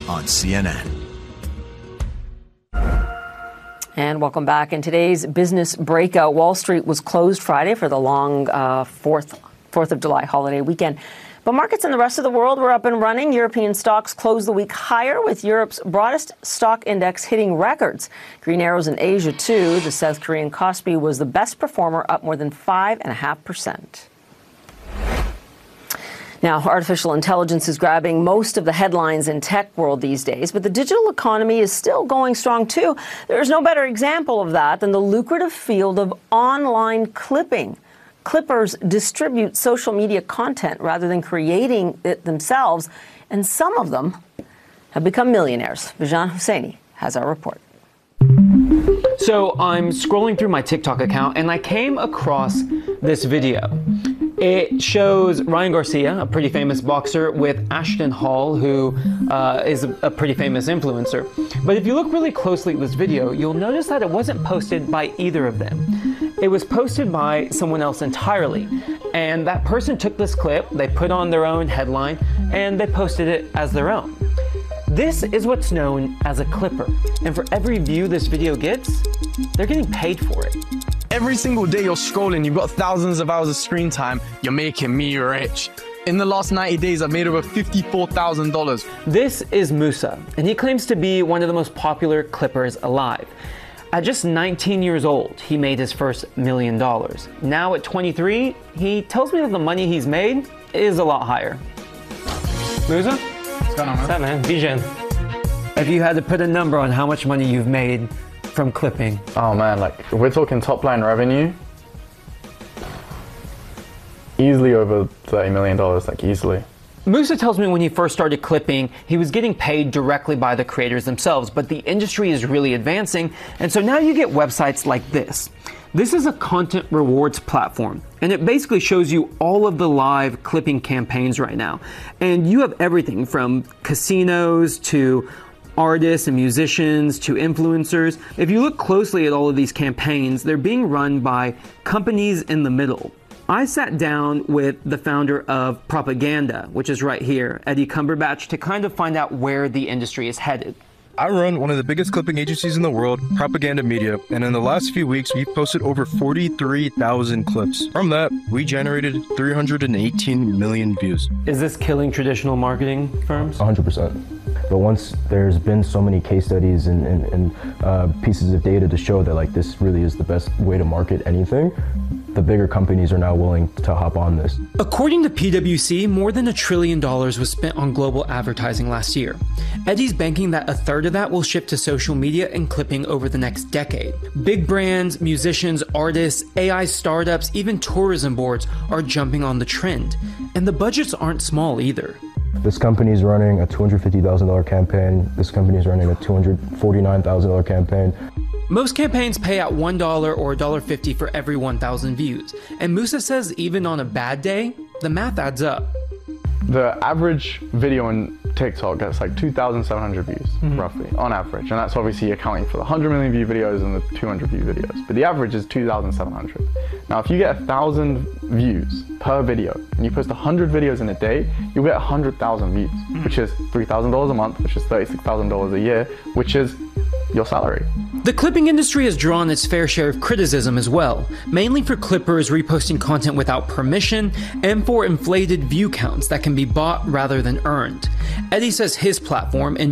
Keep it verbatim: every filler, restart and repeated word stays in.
on C N N. And welcome back. In today's business breakout, Wall Street was closed Friday for the long uh, fourth, fourth of July holiday weekend. But markets in the rest of the world were up and running. European stocks closed the week higher, with Europe's broadest stock index hitting records. Green arrows in Asia, too. The South Korean Kospi was the best performer, up more than five point five percent. Now, artificial intelligence is grabbing most of the headlines in tech world these days, but the digital economy is still going strong, too. There's no better example of that than the lucrative field of online clipping. Clippers distribute social media content rather than creating it themselves, and some of them have become millionaires. Bijan Husseini has our report. So I'm scrolling through my TikTok account and I came across this video. It shows Ryan Garcia, a pretty famous boxer, with Ashton Hall, who uh, is a, a pretty famous influencer. But if you look really closely at this video, you'll notice that it wasn't posted by either of them. It was posted by someone else entirely. And that person took this clip, they put on their own headline, and they posted it as their own. This is what's known as a clipper. And for every view this video gets, they're getting paid for it. Every single day you're scrolling, you've got thousands of hours of screen time, you're making me rich. In the last ninety days, I've made over fifty-four thousand dollars. This is Musa, and he claims to be one of the most popular clippers alive. At just nineteen years old, he made his first million dollars. Now at twenty-three, he tells me that the money he's made is a lot higher. Musa? What's going on, man? What's up, man? Bijan. If you had to put a number on how much money you've made from clipping. Oh man, like if we're talking top line revenue, easily over thirty million dollars, like easily. Musa tells me when he first started clipping, he was getting paid directly by the creators themselves, but the industry is really advancing, and so now you get websites like this. This is a content rewards platform, and it basically shows you all of the live clipping campaigns right now. And you have everything from casinos to artists and musicians to influencers. If you look closely at all of these campaigns, they're being run by companies in the middle. I sat down with the founder of Propaganda, which is right here, Eddie Cumberbatch, to kind of find out where the industry is headed. I run one of the biggest clipping agencies in the world, Propaganda Media, and in the last few weeks, we've posted over forty-three thousand clips. From that, we generated three hundred eighteen million views. Is this killing traditional marketing firms? one hundred percent. But once there's been so many case studies and, and, and uh, pieces of data to show that like this really is the best way to market anything, the bigger companies are now willing to hop on this. According to P W C, more than a trillion dollars was spent on global advertising last year. Eddie's banking that a third of that will shift to social media and clipping over the next decade. Big brands, musicians, artists, A I startups, even tourism boards are jumping on the trend. And the budgets aren't small either. This company is running a two hundred fifty thousand dollars campaign. This company is running a two hundred forty-nine thousand dollars campaign. Most campaigns pay out one dollar or one dollar fifty for every one thousand views. And Musa says even on a bad day, the math adds up. The average video on TikTok gets like two thousand seven hundred views, mm-hmm. roughly, on average. And that's obviously accounting for the one hundred million view videos and the two hundred view videos. But the average is two thousand seven hundred. Now, if you get one thousand views per video, and you post one hundred videos in a day, you'll get one hundred thousand views, mm-hmm. which is three thousand dollars a month, which is thirty-six thousand dollars a year, which is your salary. The clipping industry has drawn its fair share of criticism as well, mainly for clippers reposting content without permission and for inflated view counts that can be bought rather than earned. Eddie says his platform, and